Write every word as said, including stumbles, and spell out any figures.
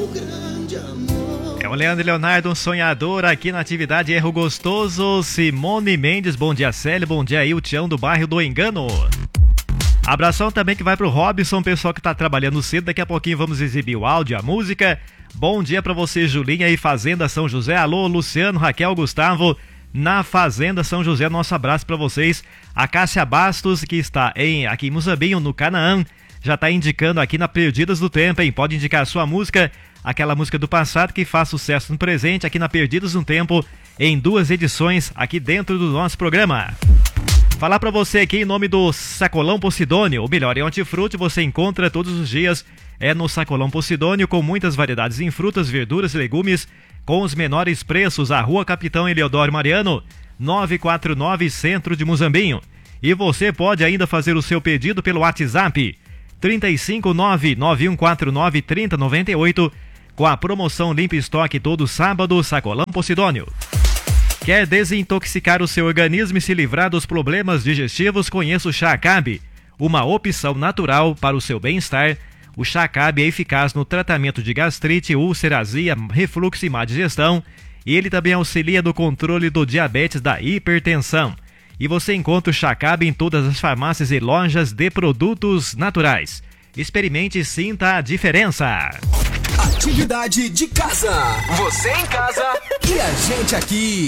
É o Leandro Leonardo, um sonhador aqui na atividade Erro Gostoso. Simone Mendes, bom dia Célio, bom dia aí, o Tião do bairro do Engano. Abração também que vai pro Robson, pessoal que tá trabalhando cedo, daqui a pouquinho vamos exibir o áudio, a música. Bom dia pra você, Julinha aí, Fazenda São José, alô Luciano, Raquel, Gustavo, na Fazenda São José, nosso abraço pra vocês. A Cássia Bastos, que está em, aqui em Muzambinho, no Canaã, já tá indicando aqui na Perdidas do Tempo, hein? Pode indicar a sua música, aquela música do passado que faz sucesso no presente, aqui na Perdidas do Tempo, em duas edições aqui dentro do nosso programa. Falar pra você aqui em nome do Sacolão Posidônio, o melhor em hortifruti você encontra todos os dias, é no Sacolão Posidônio, com muitas variedades em frutas, verduras e legumes, com os menores preços, a Rua Capitão Eleodoro Mariano, novecentos e quarenta e nove, Centro de Muzambinho. E você pode ainda fazer o seu pedido pelo WhatsApp, trinta e cinco, nove nove um quatro nove, trinta, noventa e oito, com a promoção Limpa Estoque todo sábado, Sacolão Posidônio. Quer desintoxicar o seu organismo e se livrar dos problemas digestivos? Conheça o Chá Acabe, uma opção natural para o seu bem-estar. O Chá Acabe é eficaz no tratamento de gastrite, úlcera, azia, refluxo e má digestão. E ele também auxilia no controle do diabetes, da hipertensão. E você encontra o Chá Acabe em todas as farmácias e lojas de produtos naturais. Experimente e sinta a diferença. Atividade de casa. Você em casa e a gente aqui.